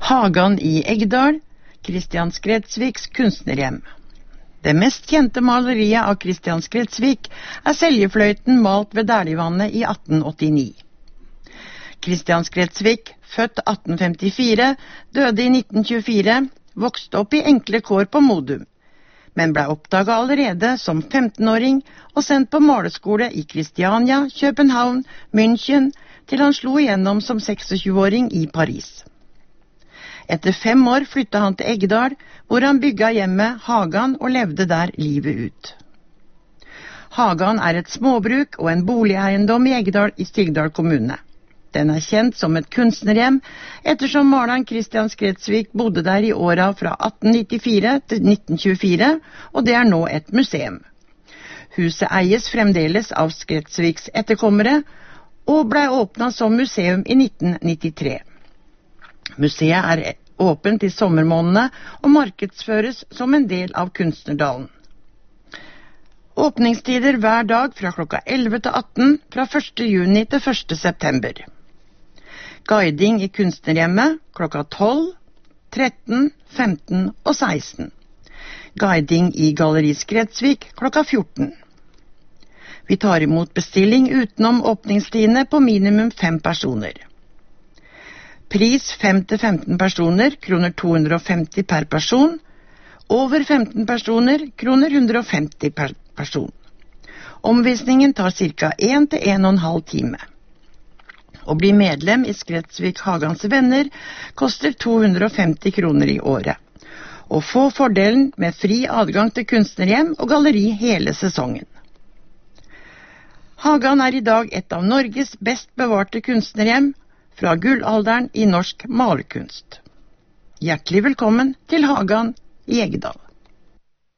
Hagan i Eggdal, Christian Skredsviks kunstnerhjem. Det mest kjente maleriet av Christian Skredsvik Seljefløyten malt ved Dæhligvannet i 1889. Christian Skredsvik, født 1854, døde i 1924, vokste opp i enkle kår på Modum, men ble oppdaget allerede som 15-åring og sendt på maleskole i Kristiania, København, München, til han slo igjennom som 26-åring i Paris. Etter 5 år flyttet han til Eggdal, hvor han bygget hjemmet Hagan og levde der livet ut. Hagan et småbruk og en boligeiendom i Eggdal i Stjørdal kommune. Den kjent som et kunstnerhjem, ettersom maleren Christian Skredsvik bodde der i åra fra 1894 til 1924, og det nå et museum. Huset eies fremdeles av Skredsviks etterkommere, og ble åpnet som museum i 1993. Museet åpent i sommermånedene og markedsføres som en del av Kunstnerdalen. Åpningstider hver dag fra klokka 11 til 18, fra 1. juni til 1. september. Guiding i kunstnerhjemmet klokka 12, 13, 15 og 16. Guiding i Galleri Skredsvik klokka 14. Vi tar imot bestilling utenom åpningstidene på minimum 5 personer. Pris 5-15 personer, kroner 250 per person. Over 15 personer, kroner 150 per person. Omvisningen tar ca. 1 til 1,5 time. Å bli medlem i Skredsvik Hagans venner koster 250 kroner i året. Og få fordelen med fri adgang til kunstnerhjem og galleri hele sesongen. Hagan i dag et av Norges best bevarte kunstnerhjem, fra gullalderen i norsk malerkunst. Hjertelig velkommen til Hagan i Eggdal.